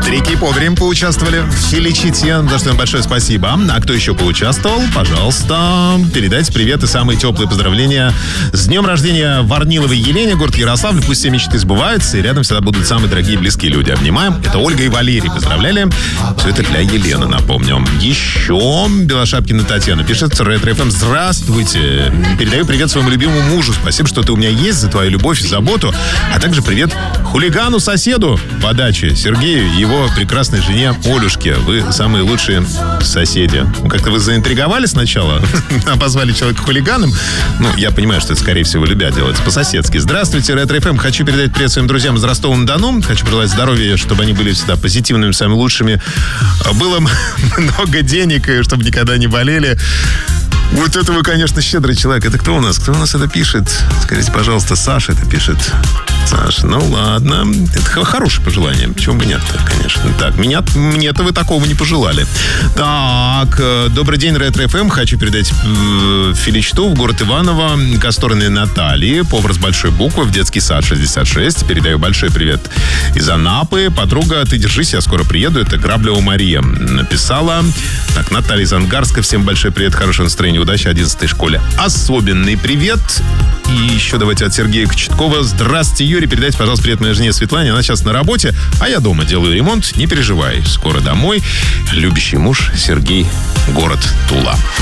Старики и повари поучаствовали в филичите, за что им большое спасибо. А кто еще поучаствовал, пожалуйста, передайте привет и самые теплые поздравления с днем рождения Варниловой Елене, город Ярославль. Пусть все мечты сбываются, и рядом всегда будут самые дорогие и близкие люди. Обнимаем. Это Ольга и Валерий поздравляли. Все это для Елены, напомню. Еще Белошапкина Татьяна пишет: Ретро-ФМ, здравствуйте. Передаю привет своему любимому мужу. Спасибо, что ты у меня есть, за твою любовь и заботу. А также привет хулигану-соседу по даче Сергею и его прекрасной жене Олюшке. Вы самые лучшие соседи. Как-то вы заинтриговали сначала, а позвали человека хулиганом. Ну, я понимаю, что это, скорее всего, любят делать по-соседски. Здравствуйте, Ретро-ФМ. Хочу передать привет своим друзьям из Ростова-на-Дону. Хочу пожелать здоровья, чтобы они были всегда позитивными, самыми лучшими. Было много денег, и чтобы никогда не болели. Вот это вы, конечно, щедрый человек. Это кто у нас? Кто у нас это пишет? Скажите, пожалуйста, Саша это пишет. Саша, ну ладно. Это хорошее пожелание. Почему бы нет-то, конечно. Так, мне-то вы такого не пожелали. Так, добрый день, Ретро-ФМ. Хочу передать филичту в город Иваново Касторной Натальи, повар с большой буквы, в детский сад 66. Передаю большой привет из Анапы. Подруга, ты держись, я скоро приеду. Это Граблева Мария написала. Так, Наталья из Ангарска. Всем большой привет, хорошего настроения, удачи 11-й школе. Особенный привет. И еще давайте от Сергея Кочеткова. Здравствуйте, Юрий. Передайте, пожалуйста, привет моей жене Светлане. Она сейчас на работе, а я дома делаю ремонт. Не переживай. Скоро домой. Любящий муж Сергей, город Тула.